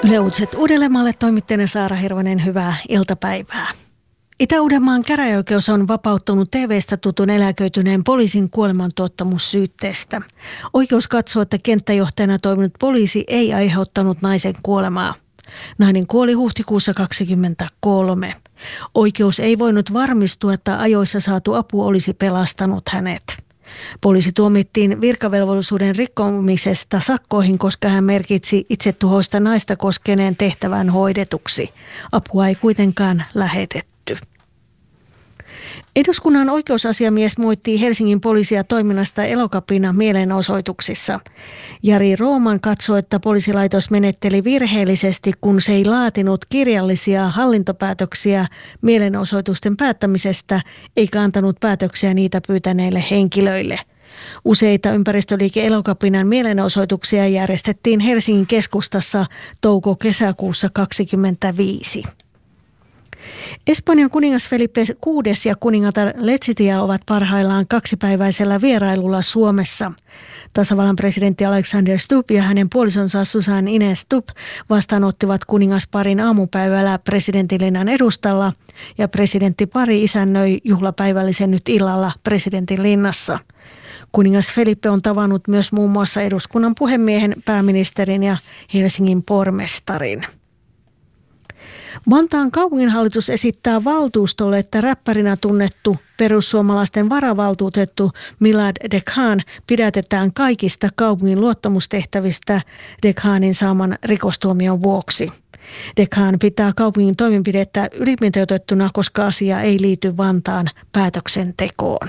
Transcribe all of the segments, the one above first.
Yle Uutiset Uudellemaalle toimittajana Saara Hirvonen, hyvää iltapäivää. Itä-Uudenmaan käräjäoikeus on vapauttanut TV:stä tutun eläköityneen poliisin kuolemantuottamussyytteestä. Oikeus katsoo, että kenttäjohtajana toiminut poliisi ei aiheuttanut naisen kuolemaa. Nainen kuoli huhtikuussa 2023. Oikeus ei voinut varmistua, että ajoissa saatu apu olisi pelastanut hänet. Poliisi tuomittiin virkavelvollisuuden rikkomisesta sakkoihin, koska hän merkitsi itsetuhoista naista koskeneen tehtävän hoidetuksi. Apua ei kuitenkaan lähetetty. Eduskunnan oikeusasiamies moittii Helsingin poliisia toiminnasta Elokapina mielenosoituksissa. Jari Rooman katsoi, että poliisilaitos menetteli virheellisesti, kun se ei laatinut kirjallisia hallintopäätöksiä mielenosoitusten päättämisestä, eikä antanut päätöksiä niitä pyytäneille henkilöille. Useita ympäristöliike Elokapinan mielenosoituksia järjestettiin Helsingin keskustassa touko-kesäkuussa 2025. Espanjan kuningas Felipe VI ja kuningatar Letizia ovat parhaillaan kaksipäiväisellä vierailulla Suomessa. Tasavallan presidentti Alexander Stubb ja hänen puolisonsa Susan Ines Stubb vastaanottivat kuningasparin aamupäivällä presidentinlinnan edustalla ja presidenttipari isännöi juhlapäivällisen nyt illalla presidentinlinnassa. Kuningas Felipe on tavannut myös muun muassa eduskunnan puhemiehen, pääministerin ja Helsingin pormestarin. Vantaan kaupunginhallitus esittää valtuustolle, että räppärinä tunnettu perussuomalaisten varavaltuutettu Milad Dekhan pidätetään kaikista kaupungin luottamustehtävistä Dekhanin saaman rikostuomion vuoksi. Dekhan pitää kaupungin toimenpidettä ylimitoitettuna, koska asia ei liity Vantaan päätöksentekoon.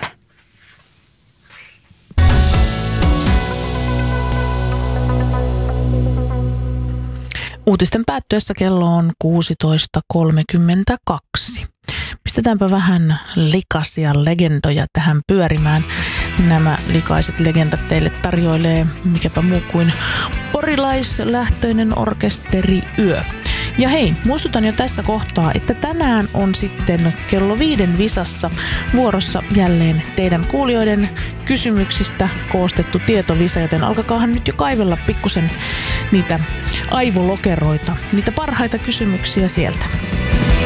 Uutisten päättyessä kello on 16.32. Pistetäänpä vähän likaisia legendoja tähän pyörimään. Nämä likaiset legendat teille tarjoilee mikäpä muu kuin porilaislähtöinen orkesteri Yö. Ja hei, muistutan jo tässä kohtaa, että tänään on sitten kello 5 visassa vuorossa jälleen teidän kuulijoiden kysymyksistä koostettu tietovisa, joten alkakaahan nyt jo kaivella pikkusen niitä aivolokeroita, niitä parhaita kysymyksiä sieltä.